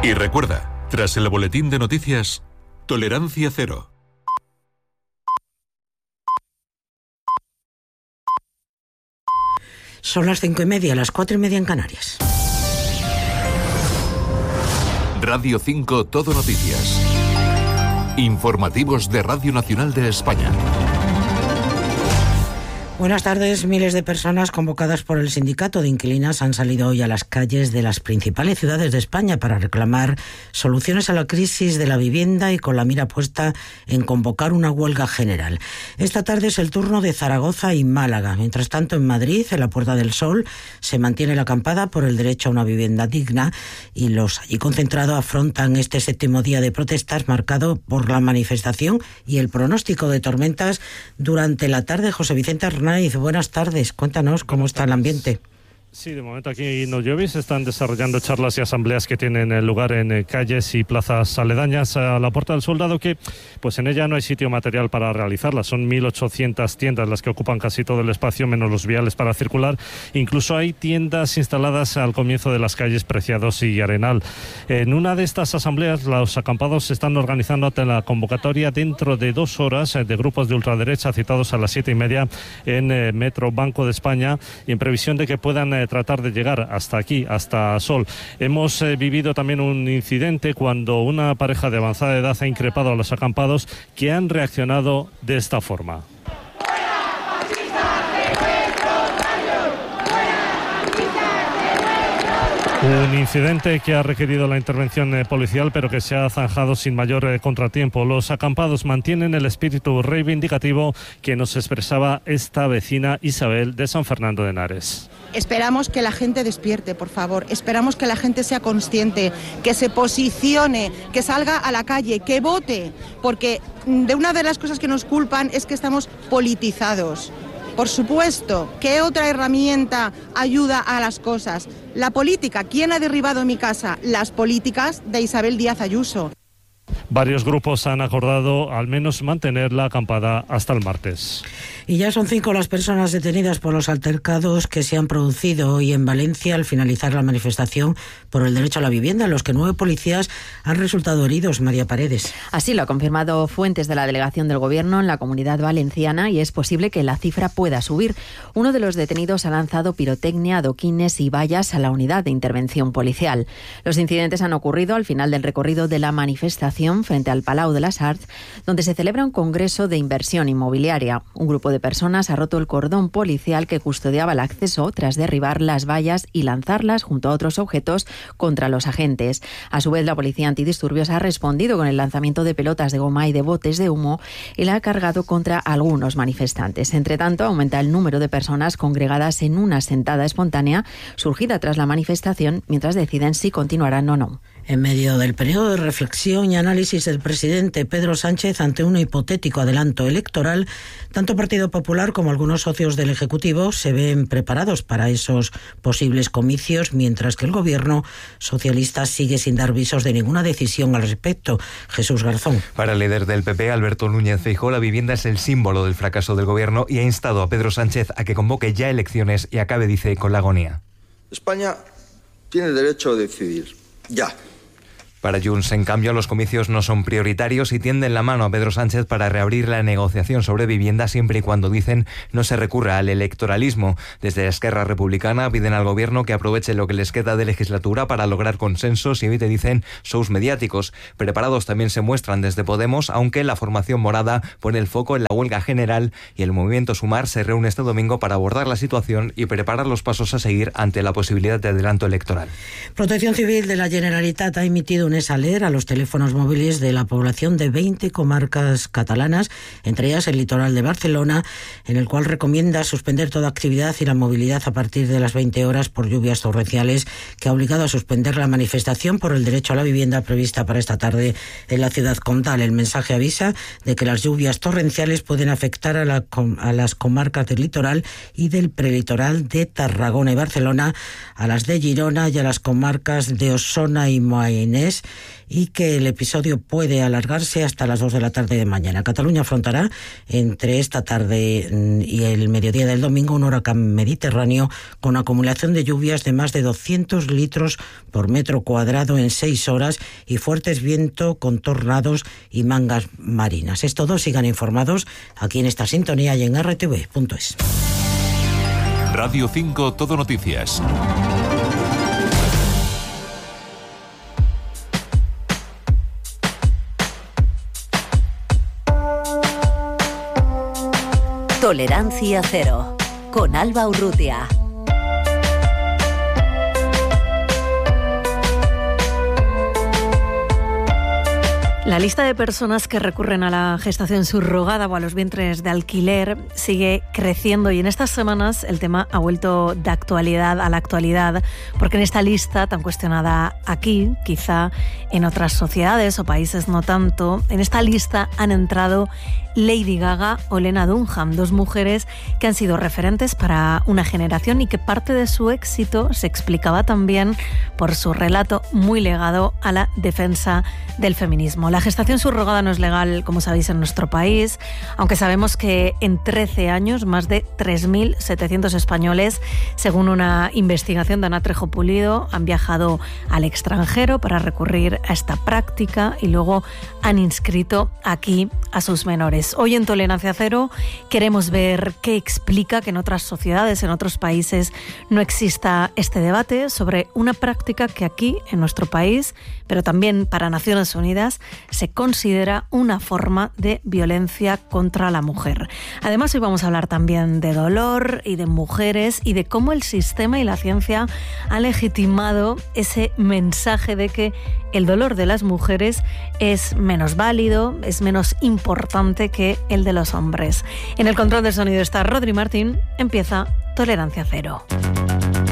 Y recuerda, tras el boletín de noticias, tolerancia cero. Son las 5:30, las 4:30 en Canarias. Radio 5 Todo Noticias. Informativos de Radio Nacional de España. Buenas tardes. Miles de personas convocadas por el Sindicato de Inquilinas han salido hoy a las calles de las principales ciudades de España para reclamar soluciones a la crisis de la vivienda y con la mira puesta en convocar una huelga general. Esta tarde es el turno de Zaragoza y Málaga. Mientras tanto, en Madrid, en la Puerta del Sol, se mantiene la acampada por el derecho a una vivienda digna y los allí concentrados afrontan este 7º día de protestas marcado por la manifestación y el pronóstico de tormentas durante la tarde. José Vicente Hernández, buenas tardes. Cuéntanos cómo está el ambiente. Sí, de momento aquí no llueve. Se están desarrollando charlas y asambleas que tienen lugar en calles y plazas aledañas a la Puerta del Sol, dado que pues en ella no hay sitio material para realizarlas. Son 1.800 tiendas las que ocupan casi todo el espacio, menos los viales para circular. Incluso hay tiendas instaladas al comienzo de las calles Preciados y Arenal. En una de estas asambleas, los acampados se están organizando ante la convocatoria dentro de 2 horas de grupos de ultraderecha citados a las 7:30 en Metro Banco de España, y en previsión de que puedan tratar de llegar hasta aquí, hasta Sol. Hemos vivido también un incidente cuando una pareja de avanzada edad ha increpado a los acampados, que han reaccionado de esta forma. Un incidente que ha requerido la intervención policial, pero que se ha zanjado sin mayor contratiempo. Los acampados mantienen el espíritu reivindicativo que nos expresaba esta vecina Isabel de San Fernando de Henares. Esperamos que la gente despierte, por favor. Esperamos que la gente sea consciente, que se posicione, que salga a la calle, que vote, porque de una de las cosas que nos culpan es que estamos politizados. Por supuesto, ¿qué otra herramienta ayuda a las cosas? La política. ¿Quién ha derribado mi casa? Las políticas de Isabel Díaz Ayuso. Varios grupos han acordado al menos mantener la acampada hasta el martes. Y ya son 5 las personas detenidas por los altercados que se han producido hoy en Valencia al finalizar la manifestación por el derecho a la vivienda, en los que 9 policías han resultado heridos. María Paredes. Así lo han confirmado fuentes de la delegación del Gobierno en la Comunidad Valenciana, y es posible que la cifra pueda subir. Uno de los detenidos ha lanzado pirotecnia, adoquines y vallas a la unidad de intervención policial. Los incidentes han ocurrido al final del recorrido de la manifestación frente al Palau de las Arts, donde se celebra un congreso de inversión inmobiliaria. Un grupo de personas ha roto el cordón policial que custodiaba el acceso tras derribar las vallas y lanzarlas junto a otros objetos contra los agentes. A su vez, la policía antidisturbios ha respondido con el lanzamiento de pelotas de goma y de botes de humo y la ha cargado contra algunos manifestantes. Entre tanto, aumenta el número de personas congregadas en una sentada espontánea surgida tras la manifestación, mientras deciden si continuarán o no. En medio del periodo de reflexión y análisis del presidente Pedro Sánchez ante un hipotético adelanto electoral, tanto Partido Popular como algunos socios del Ejecutivo se ven preparados para esos posibles comicios, mientras que el Gobierno socialista sigue sin dar visos de ninguna decisión al respecto. Jesús Garzón. Para el líder del PP, Alberto Núñez Feijóo, la vivienda es el símbolo del fracaso del Gobierno y ha instado a Pedro Sánchez a que convoque ya elecciones y acabe, dice, con la agonía. España tiene derecho a decidir. Ya. Para Junts, en cambio, los comicios no son prioritarios y tienden la mano a Pedro Sánchez para reabrir la negociación sobre vivienda siempre y cuando, dicen, no se recurra al electoralismo. Desde Esquerra Republicana piden al Gobierno que aproveche lo que les queda de legislatura para lograr consensos y evite, dicen, shows mediáticos. Preparados también se muestran desde Podemos, aunque la formación morada pone el foco en la huelga general y el movimiento Sumar se reúne este domingo para abordar la situación y preparar los pasos a seguir ante la posibilidad de adelanto electoral. Protección Civil de la Generalitat ha emitido un aler a los teléfonos móviles de la población de 20 comarcas catalanas, entre ellas el litoral de Barcelona, en el cual recomienda suspender toda actividad y la movilidad a partir de las 20 horas por lluvias torrenciales, que ha obligado a suspender la manifestación por el derecho a la vivienda prevista para esta tarde en la ciudad condal. El mensaje avisa de que las lluvias torrenciales pueden afectar a las comarcas del litoral y del prelitoral de Tarragona y Barcelona, a las de Girona y a las comarcas de Osona y Moainés, y que el episodio puede alargarse hasta las 2 de la tarde de mañana. Cataluña afrontará entre esta tarde y el mediodía del domingo un huracán mediterráneo con acumulación de lluvias de más de 200 litros por metro cuadrado en 6 horas y fuertes vientos con tornados y mangas marinas. Es todo, sigan informados aquí en esta sintonía y en rtv.es. Radio 5 Todo Noticias. Tolerancia cero, con Alba Urrutia. La lista de personas que recurren a la gestación subrogada o a los vientres de alquiler sigue creciendo y en estas semanas el tema ha vuelto de actualidad a la actualidad, porque en esta lista tan cuestionada aquí, quizá en otras sociedades o países no tanto, en esta lista han entrado Lady Gaga o Lena Dunham, dos mujeres que han sido referentes para una generación y que parte de su éxito se explicaba también por su relato muy legado a la defensa del feminismo. La gestación subrogada no es legal, como sabéis, en nuestro país, aunque sabemos que en 13 años más de 3.700 españoles, según una investigación de Ana Trejo Pulido, han viajado al extranjero para recurrir a esta práctica y luego han inscrito aquí a sus menores. Hoy en Tolerancia Cero queremos ver qué explica que en otras sociedades, en otros países, no exista este debate sobre una práctica que aquí, en nuestro país, pero también para Naciones Unidas, se considera una forma de violencia contra la mujer. Además, hoy vamos a hablar también de dolor y de mujeres y de cómo el sistema y la ciencia han legitimado ese mensaje de que el dolor de las mujeres es menos válido, es menos importante que el de los hombres. En el control del sonido está Rodri Martín. Empieza Tolerancia Cero.